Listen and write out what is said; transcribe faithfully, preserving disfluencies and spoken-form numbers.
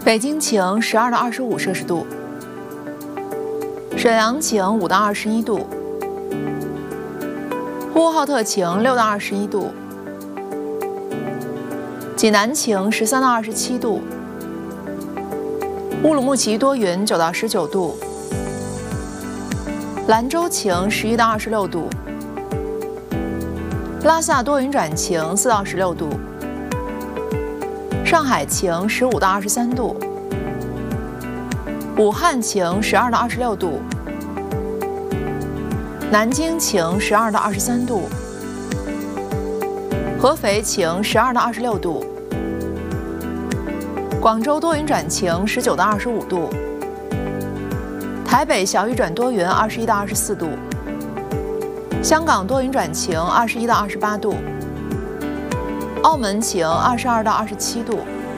北京晴十二到二十五摄氏度，沈阳晴五到二十一度，呼和浩特晴六到二十一度，济南晴十三到二十七度，乌鲁木齐多云九到十九度，兰州晴十一到二十六度，拉萨多云转晴四到十六度，上海晴十五到二十三度，武汉晴十二到二十六度，南京晴十二到二十三度，合肥晴十二到二十六度，广州多云转晴十九到二十五度，台北小雨转多云二十一到二十四度，香港多云转晴二十一到二十八度，澳门晴二十二到二十七度。